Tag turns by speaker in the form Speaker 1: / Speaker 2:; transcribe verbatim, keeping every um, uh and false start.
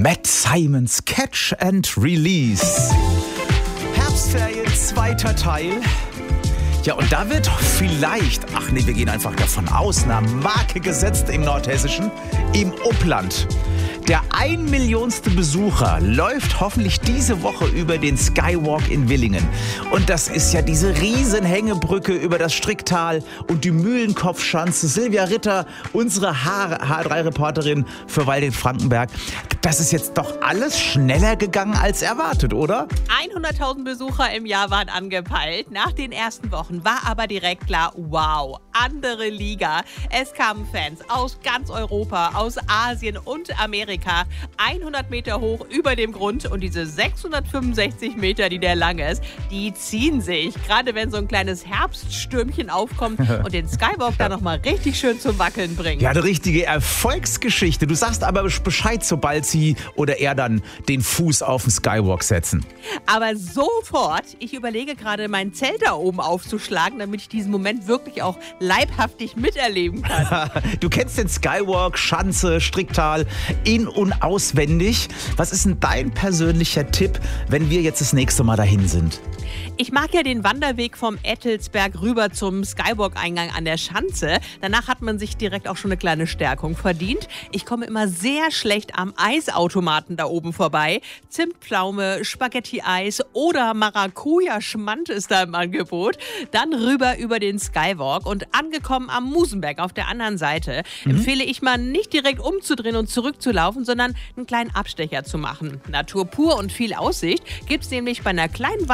Speaker 1: Matt Simons Catch and Release. Herbstferien, zweiter Teil. Ja, und da wird vielleicht, ach nee, wir gehen einfach davon aus, eine Marke gesetzt im Nordhessischen, im Upland. Der ein Millionste Besucher läuft hoffentlich diese Woche über den Skywalk in Willingen. Und das ist ja diese riesen Hängebrücke über das Stricktal und die Mühlenkopfschanze. Silvia Ritter, unsere H drei Reporterin für Waldeck-Frankenberg. Das ist jetzt doch alles schneller gegangen als erwartet, oder?
Speaker 2: hunderttausend Besucher im Jahr waren angepeilt. Nach den ersten Wochen war aber direkt klar, wow, andere Liga. Es kamen Fans aus ganz Europa, aus Asien und Amerika. hundert Meter hoch über dem Grund und diese sechshundertfünfundsechzig Meter, die der lang ist, die ziehen sich. Gerade wenn so ein kleines Herbststürmchen aufkommt und den Skywalk da nochmal richtig schön zum Wackeln bringt.
Speaker 1: Ja, eine richtige Erfolgsgeschichte. Du sagst aber Bescheid, sobald sie oder er dann den Fuß auf den Skywalk setzen.
Speaker 2: Aber sofort, ich überlege gerade, mein Zelt da oben aufzuschlagen, damit ich diesen Moment wirklich auch leibhaftig miterleben kann.
Speaker 1: Du kennst den Skywalk, Schanze, Stricktal in- und auswendig. Was ist denn dein persönlicher Tipp, wenn wir jetzt das nächste Mal dahin sind?
Speaker 2: Ich mag ja den Wanderweg vom Ettelsberg rüber zum Skywalk-Eingang an der Schanze. Danach hat man sich direkt auch schon eine kleine Stärkung verdient. Ich komme immer sehr schlecht am Eisautomaten da oben vorbei. Zimtpflaume, Spaghetti-Eis oder Maracuja-Schmand ist da im Angebot. Dann rüber über den Skywalk und angekommen am Musenberg auf der anderen Seite mhm. empfehle ich mal nicht direkt umzudrehen und zurückzulaufen, sondern einen kleinen Abstecher zu machen. Natur pur und viel Aussicht gibt's nämlich bei einer kleinen